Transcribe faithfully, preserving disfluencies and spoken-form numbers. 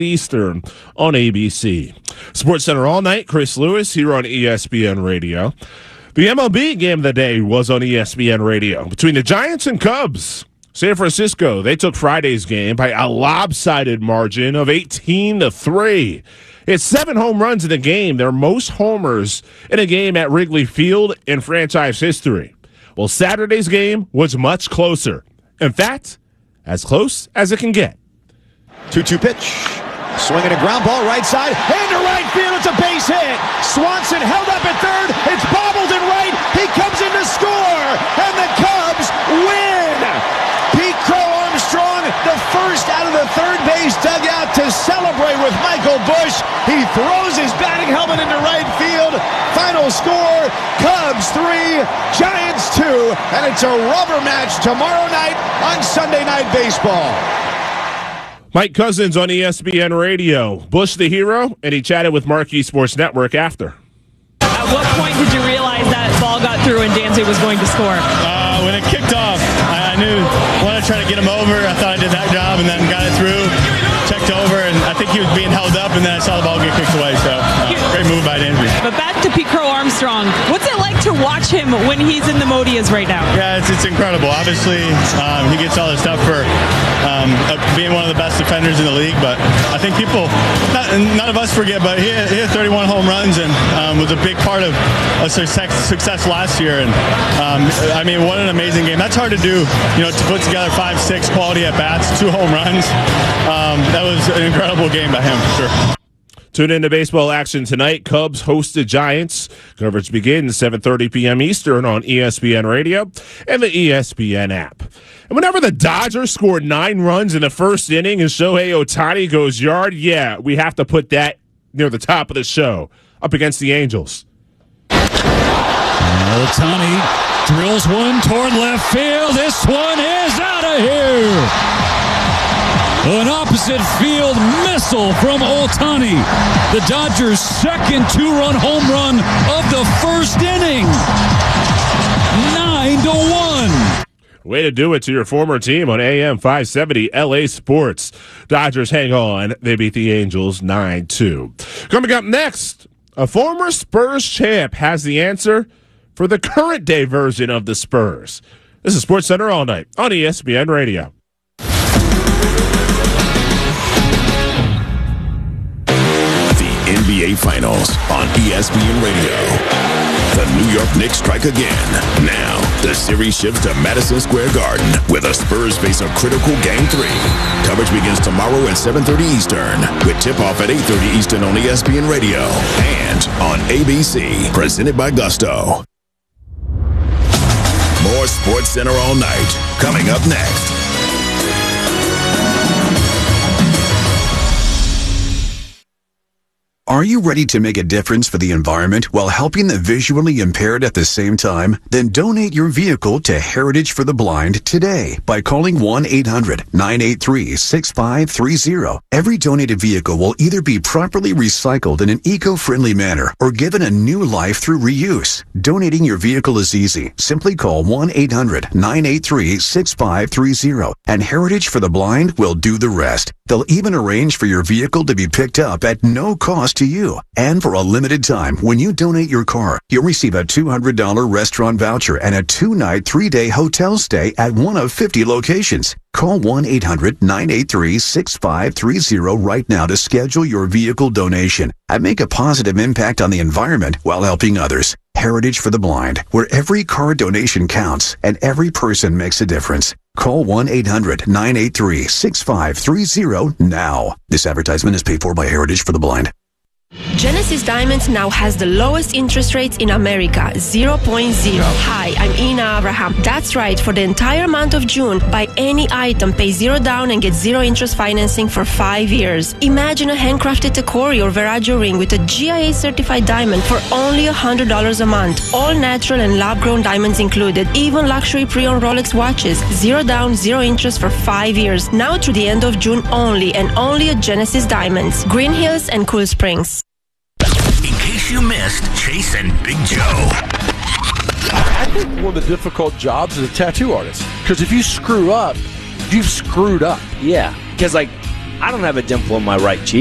Eastern on A B C. SportsCenter all night. Chris Lewis here on E S P N Radio. The M L B game of the day was on E S P N Radio between the Giants and Cubs. San Francisco, they took Friday's game by a lopsided margin of eighteen to three. It's seven home runs in the game, their most homers in a game at Wrigley Field in franchise history. Well, Saturday's game was much closer. In fact, as close as it can get. two two pitch. Swinging a ground ball right side. Into right field. It's a base hit. Swanson held up at third. It's bobbled in right. He comes in to score. And the Cubs win. Pete Crow Armstrong, the first out of the third base dugout to celebrate with Michael Busch. He throws his batting helmet into right field. Final score, Cubs three, Giants two. And it's a rubber match tomorrow night on Sunday Night Baseball. Mike Cousins on E S P N Radio. Busch the hero, and he chatted with Marquee Sports Network after. At what point did you realize that ball got through and Dansby was going to score? Uh, when it kicked off, I, I knew I wanted to try to get him over. I thought I did that job, and then got it through, checked over, and I think he was being held up, and then I saw the ball get kicked away. So, uh, great move by Dansby. But back to Pete Crow Armstrong. What's it like to watch him when he's in the Modias right now? Yeah, it's, it's incredible. Obviously, um, he gets all this stuff for um, uh, being one of the best defenders in the league, but I think people, not, none of us forget, but he had, he had thirty-one home runs and um, was a big part of a success, success last year. And um, I mean, what an amazing game. That's hard to do, you know, to put together five, six quality at-bats, two home runs. Um, that was an incredible game by him, for sure. Tune in to baseball action tonight. Cubs host the Giants. Coverage begins seven thirty p.m. Eastern on E S P N Radio and the E S P N app. And whenever the Dodgers scored nine runs in the first inning and Shohei Ohtani goes yard, yeah, we have to put that near the top of the show up against the Angels. Ohtani drills one toward left field. This one is out of here. An opposite field missile from Ohtani. The Dodgers' second two-run home run of the first inning. Nine to one. Way to do it to your former team on A M five seventy L A Sports. Dodgers hang on. They beat the Angels nine two. Coming up next, a former Spurs champ has the answer for the current day version of the Spurs. This is SportsCenter all night on E S P N Radio. N B A Finals on E S P N Radio. The New York Knicks strike again. Now, the series shifts to Madison Square Garden, where the Spurs face a critical Game three. Coverage begins tomorrow at seven thirty Eastern, with tip-off at eight thirty Eastern on E S P N Radio and on A B C, presented by Gusto. More SportsCenter all night, coming up next. Are you ready to make a difference for the environment while helping the visually impaired at the same time? Then donate your vehicle to Heritage for the Blind today by calling one eight hundred nine eight three six five three zero. Every donated vehicle will either be properly recycled in an eco-friendly manner or given a new life through reuse. Donating your vehicle is easy. Simply call one eight hundred nine eight three six five three zero and Heritage for the Blind will do the rest. They'll even arrange for your vehicle to be picked up at no cost to you. And for a limited time, when you donate your car, you'll receive a two hundred dollars restaurant voucher and a two-night, three-day hotel stay at one of fifty locations. Call one eight hundred nine eight three six five three zero right now to schedule your vehicle donation and make a positive impact on the environment while helping others. Heritage for the Blind, where every car donation counts and every person makes a difference. Call one eight hundred nine eight three six five three zero now. This advertisement is paid for by Heritage for the Blind. Genesis Diamonds now has the lowest interest rates in America, zero point zero. Hi, I'm Ina Abraham. That's right, for the entire month of June, buy any item, pay zero down and get zero interest financing for five years. Imagine a handcrafted Tacori or Veragio ring with a G I A certified diamond for only one hundred dollars a month. All natural and lab-grown diamonds included, even luxury pre-owned Rolex watches. Zero down, zero interest for five years. Now through the end of June only, and only at Genesis Diamonds, Green Hills and Cool Springs. In case you missed Chase and Big Joe. I think one of the difficult jobs is a tattoo artist. Because if you screw up, you've screwed up. Yeah, because like I don't have a dimple in my right cheek.